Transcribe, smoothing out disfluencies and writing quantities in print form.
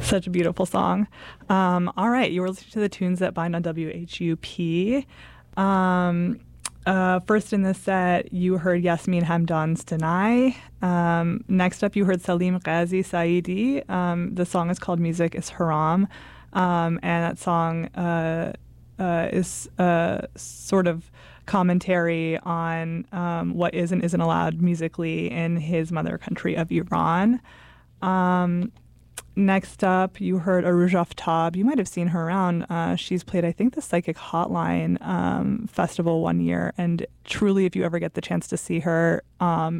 Such a beautiful song. All right, you were listening to the tunes that bind on WHUP. First in this set, you heard Yasmin Hamdan's Denai. Next up, you heard Salim Ghazi Saidi. The song is called Music is Haram. And that song is sort of commentary on what is and isn't allowed musically in his mother country of Iran. Next up, you heard Aruj Aftab. You might have seen her around. She's played, I think, the Psychic Hotline Festival one year. And truly, if you ever get the chance to see her,